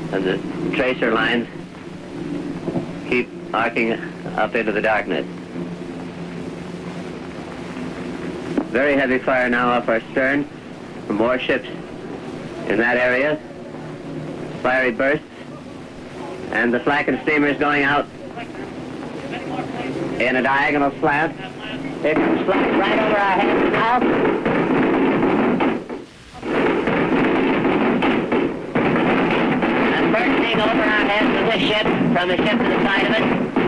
And the tracer lines keep arcing up into the darkness. Very heavy fire now off our stern from warships in that area. Fiery bursts. And the flanking steamer is going out in a diagonal slant. It comes flying right over our heads now. And bursting over our heads is a ship from the ship to the side of it.